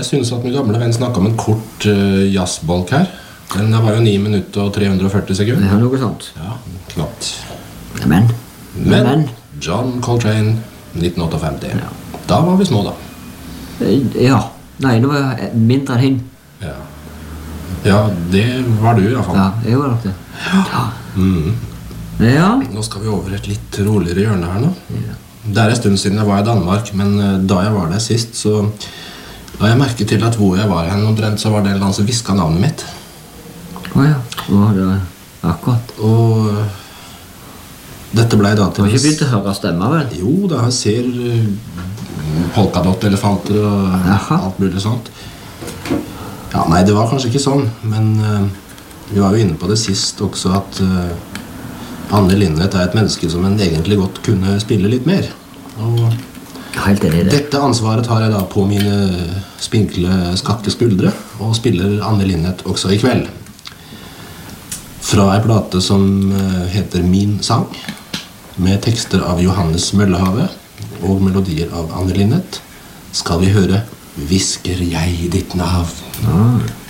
Jeg synes at min gamle venn snakket om en kort jazzbolk her. Den var jo 9 minutter og 340 sekunder. Ja, noe sånt. Ja, knapt. Men John Coltrane, 1958. Ja. Da var vi små da. Ja. Nei, det var mindre enn hin. Ja. Ja, det var du i hvert fall. Ja, jeg var nok det. Ja. Ja. Nå skal vi over et litt roligere hjørne her nå. Ja. Det er en stund siden jeg var i Danmark, men da jeg var der sist, så la jeg merke til at hvor jeg var hen omtrent, så var det en eller annen som visket navnet mitt. Åja, det var akkurat. Og dette ble da Du har ikke begynt å høre stemmer, vel? Jo, da jeg ser polkadott-elefanter og Jaha. alt mulig sånt. Ja, nei, det var kanskje ikke sånn, men vi var jo inne på det sist også at Anne Linnet er et menneske som en egentlig godt kunne spille litt mer. Og Helt enig i det. dette ansvaret tar jeg da på mine spinkle, skakke skuldre, og spiller Anne Linnet også i kveld. Fra en plate som heter Min sang, med tekster av Johannes Møllehave og melodier av Anne Linnet, skal vi høre Hvisker jeg ditt navn.